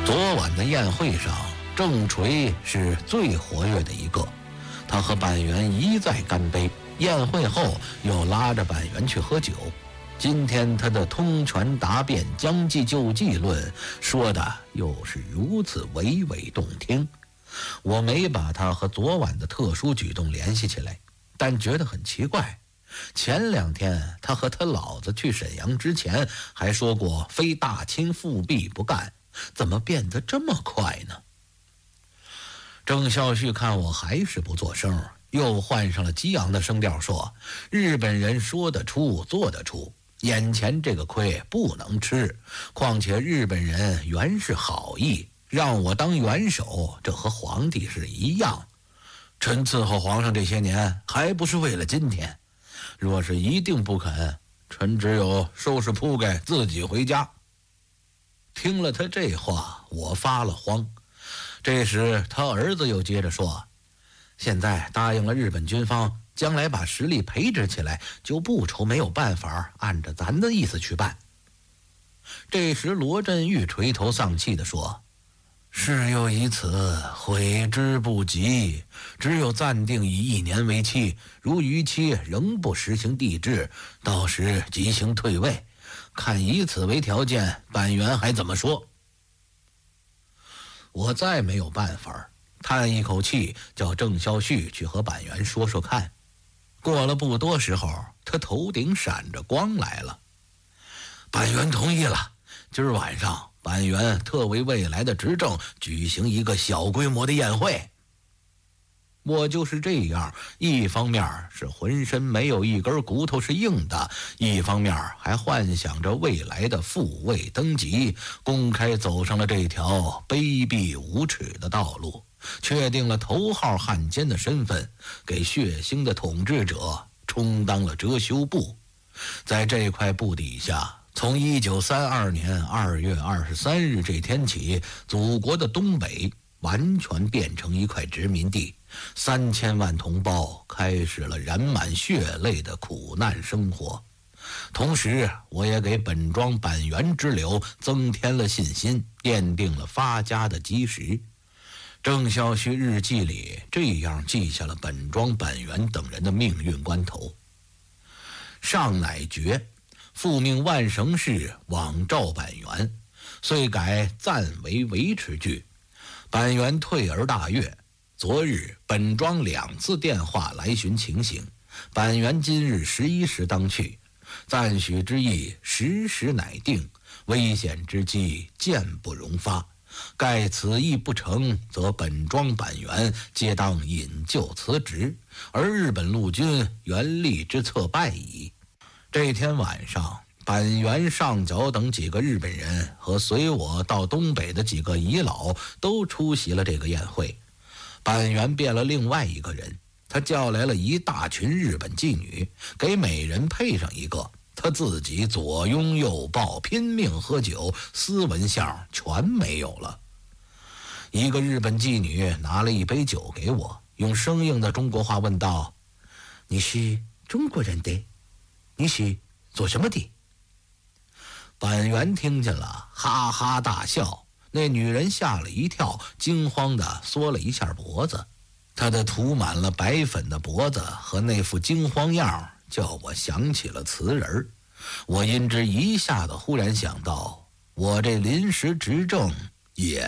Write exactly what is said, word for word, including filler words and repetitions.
昨晚的宴会上，郑锤是最活跃的一个，他和板垣一再干杯，宴会后又拉着板垣去喝酒。今天他的通权达变、将计就计论说的又是如此娓娓动听，我没把他和昨晚的特殊举动联系起来，但觉得很奇怪。前两天他和他老子去沈阳之前还说过非大清复辟不干，怎么变得这么快呢？郑孝胥看我还是不作声，又换上了激昂的声调说：日本人说得出做得出，眼前这个亏不能吃，况且日本人原是好意，让我当元首，这和皇帝是一样。臣伺候皇上这些年还不是为了今天，若是一定不肯，臣只有收拾铺盖自己回家。听了他这话，我发了慌。这时他儿子又接着说：现在答应了日本军方，将来把实力培植起来，就不愁没有办法按着咱的意思去办。这时罗振玉垂头丧气地说：事有以此，悔之不及，只有暂定以一年为期，如逾期仍不实行帝制，到时即行退位，看以此为条件，板垣还怎么说？我再没有办法，叹一口气，叫郑孝胥去和板垣说说看。过了不多时候，他头顶闪着光来了。板垣同意了，今儿晚上板垣特为未来的执政举行一个小规模的宴会。我就是这样，一方面是浑身没有一根骨头是硬的，一方面还幻想着未来的复位登基，公开走上了这条卑鄙无耻的道路，确定了头号汉奸的身份，给血腥的统治者充当了遮羞布。在这块布底下，从一九三二年二月二十三日这天起，祖国的东北完全变成一块殖民地，三千万同胞开始了染满血泪的苦难生活。同时我也给本庄板垣之流增添了信心，奠定了发家的基石。郑孝胥日记里这样记下了本庄板垣等人的命运关头：上乃决，复命万绳氏往召板垣，遂改暂为维持句。板垣退而大悦。昨日本庄两次电话来询情形，板垣今日十一时当去，赞许之意时时乃定，危险之机箭不容发。盖此意不成，则本庄板垣皆当引咎辞职，而日本陆军原力之策败矣。这天晚上，板垣、上角等几个日本人和随我到东北的几个遗老都出席了这个宴会。板垣变了另外一个人，他叫来了一大群日本妓女，给每人配上一个，他自己左拥右抱，拼命喝酒，斯文相全没有了。一个日本妓女拿了一杯酒给我，用生硬的中国话问道：你是中国人的？你是做什么的？板垣听见了，哈哈大笑。那女人吓了一跳，惊慌地缩了一下脖子，她的涂满了白粉的脖子和那副惊慌样，叫我想起了词人。我因之一下子忽然想到，我这临时执政也